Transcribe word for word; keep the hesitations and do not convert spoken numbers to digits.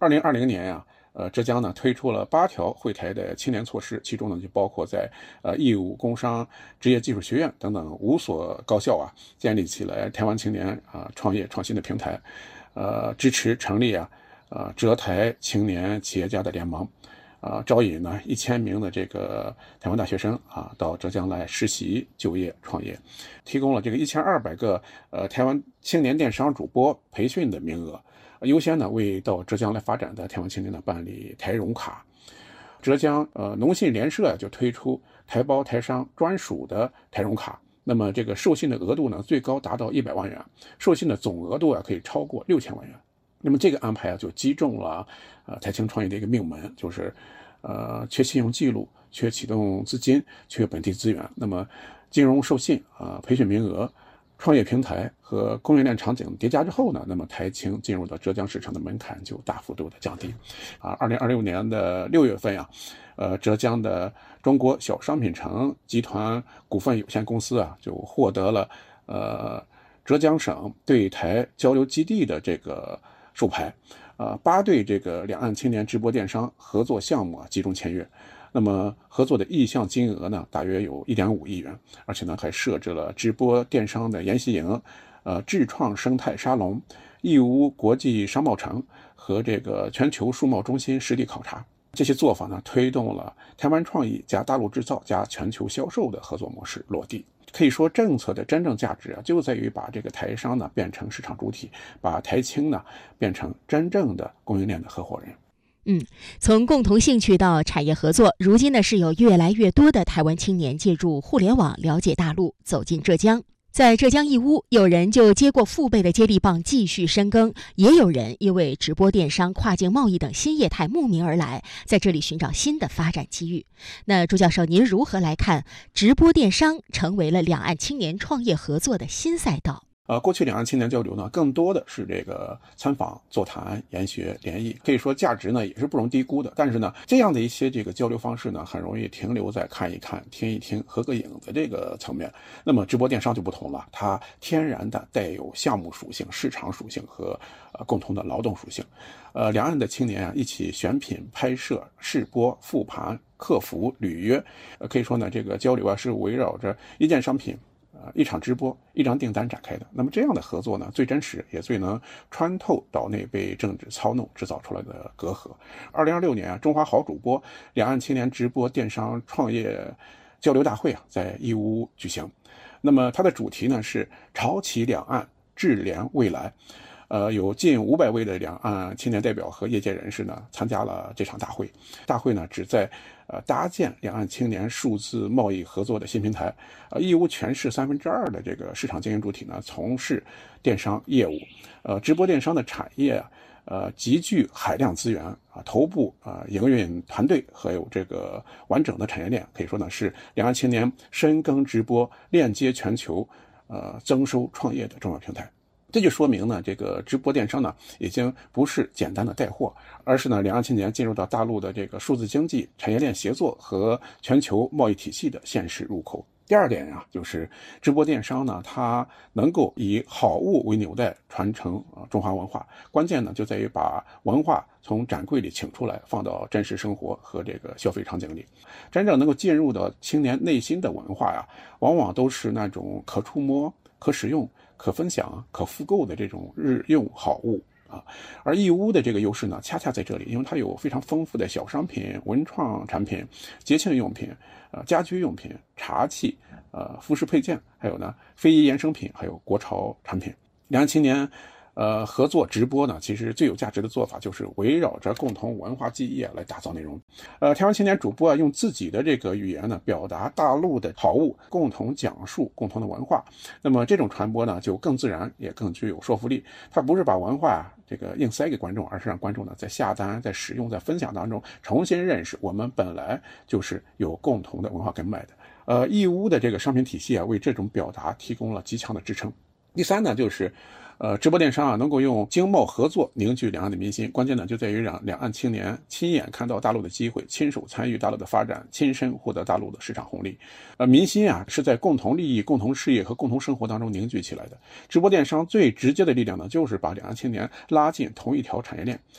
二零二零年呀、呃，浙江呢推出了八条惠台的青年措施，其中呢就包括在呃义乌工商职业技术学院等等五所高校啊，建立起了台湾青年啊、呃、创业创新的平台，呃，支持成立啊呃浙台青年企业家的联盟，啊，招引呢一千名的这个台湾大学生啊到浙江来实习、就业、创业，提供了这个一千二百个呃台湾青年电商主播培训的名额。优先呢为到浙江来发展的台湾青年呢办理台融卡。浙江呃农信联社就推出台胞台商专属的台融卡，那么这个授信的额度呢最高达到一百万元，授信的总额度啊可以超过六千万元。那么这个安排啊就击中了呃台青创业的一个命门，就是呃缺信用记录、缺启动资金、缺本地资源。那么金融授信啊、呃、培训名额、创业平台和供应链场景叠加之后呢，那么台青进入到浙江市场的门槛就大幅度的降低。啊，二零二六年的六月份呀、啊，呃，浙江的中国小商品城集团股份有限公司啊，就获得了呃浙江省对台交流基地的这个授牌，呃，八对这个两岸青年直播电商合作项目啊集中签约。那么合作的意向金额呢，大约有一点五亿元，而且呢还设置了直播电商的研习营、呃智创生态沙龙、义乌国际商贸城和这个全球数贸中心实地考察。这些做法呢，推动了台湾创意加大陆制造加全球销售的合作模式落地。可以说，政策的真正价值啊，就在于把这个台商呢变成市场主体，把台青呢变成真正的供应链的合伙人。 嗯，从共同兴趣到产业合作，如今呢是有越来越多的台湾青年借助互联网了解大陆，走进浙江。在浙江义乌，有人就接过父辈的接力棒继续深耕，也有人因为直播电商、跨境贸易等新业态慕名而来，在这里寻找新的发展机遇。那朱教授，您如何来看直播电商成为了两岸青年创业合作的新赛道？ 呃，过去两岸青年交流呢，更多的是这个参访、座谈、研学、联谊，可以说价值呢也是不容低估的。但是呢，这样的一些这个交流方式呢，很容易停留在看一看、听一听、合个影的这个层面。那么直播电商就不同了，它天然的带有项目属性、市场属性和呃共同的劳动属性。呃，两岸的青年啊，一起选品、拍摄、试播、复盘、客服、履约，呃，可以说呢，这个交流啊是围绕着一件商品。呃，一场直播、一张订单展开的。那么这样的合作呢，最真实，也最能穿透岛内被政治操弄制造出来的隔阂。二零二六年啊，中华好主播两岸青年直播电商创业交流大会啊，在义乌举行。那么它的主题呢是潮起两岸，智联未来。呃，有近五百位的两岸青年代表和业界人士呢参加了这场大会。大会呢旨在呃搭建两岸青年数字贸易合作的新平台。呃，义乌全市三分之二的这个市场经营主体呢从事电商业务。呃，直播电商的产业啊，呃集聚海量资源啊，头部啊营运团队还有这个完整的产业链，可以说呢是两岸青年深耕直播、链接全球、呃增收创业的重要平台。这就说明呢，这个直播电商呢，已经不是简单的带货，而是呢，两岸青年进入到大陆的这个数字经济、产业链协作和全球贸易体系的现实入口。第二点啊，就是直播电商呢，它能够以好物为纽带传承啊中华文化。关键呢，就在于把文化从展柜里请出来，放到真实生活和这个消费场景里。真正能够进入到青年内心的文化呀，往往都是那种可触摸、可使用、可分享、可复购的这种日用好物啊。而义乌的这个优势呢，恰恰在这里，因为它有非常丰富的小商品、文创产品、节庆用品、呃家居用品、茶器、呃服饰配件，还有呢非遗衍生品，还有国潮产品。两岸青年呃，合作直播呢，其实最有价值的做法就是围绕着共同文化记忆来打造内容。呃，台湾青年主播啊，用自己的这个语言呢，表达大陆的好物，共同讲述共同的文化。那么这种传播呢，就更自然，也更具有说服力。它不是把文化这个硬塞给观众，而是让观众呢，在下单、在使用、在分享当中，重新认识我们本来就是有共同的文化根脉的。呃，义乌的这个商品体系啊，为这种表达提供了极强的支撑。第三呢，就是呃，直播电商啊，能够用经贸合作凝聚两岸的民心，关键呢就在于让两岸青年亲眼看到大陆的机会，亲手参与大陆的发展，亲身获得大陆的市场红利。呃，民心啊是在共同利益、共同事业和共同生活当中凝聚起来的。直播电商最直接的力量呢，就是把两岸青年拉进同一条产业链，